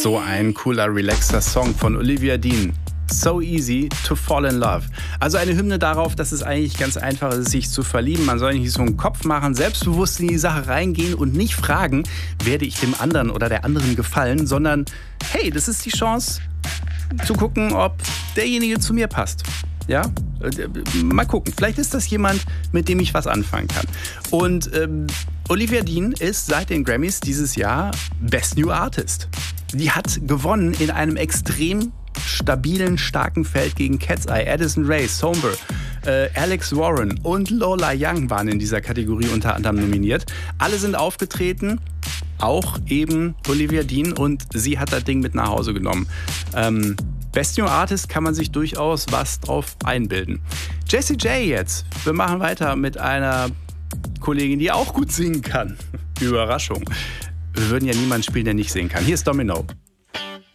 So ein cooler, relaxter Song von Olivia Dean. So easy to fall in love. Also eine Hymne darauf, dass es eigentlich ganz einfach ist, sich zu verlieben. Man soll nicht so einen Kopf machen, selbstbewusst in die Sache reingehen und nicht fragen, werde ich dem anderen oder der anderen gefallen, sondern hey, das ist die Chance zu gucken, ob derjenige zu mir passt. Ja, mal gucken. Vielleicht ist das jemand, mit dem ich was anfangen kann. Und Olivia Dean ist seit den Grammys dieses Jahr Best New Artist. Die hat gewonnen in einem extrem stabilen, starken Feld gegen Cat's Eye. Addison Rae, Somber, Alex Warren und Lola Young waren in dieser Kategorie unter anderem nominiert. Alle sind aufgetreten, auch eben Olivia Dean, und sie hat das Ding mit nach Hause genommen. Best New Artist kann man sich durchaus was drauf einbilden. Jessie J jetzt. Wir machen weiter mit einer Kollegin, die auch gut singen kann. Überraschung. Wir würden ja niemanden spielen, der nicht singen kann. Hier ist Domino.